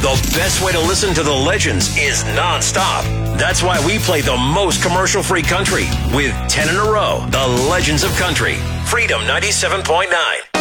The best way to listen to the legends is nonstop. That's why we play the most commercial-free country with 10 in a row. The Legends of Country. Freedom 97.9.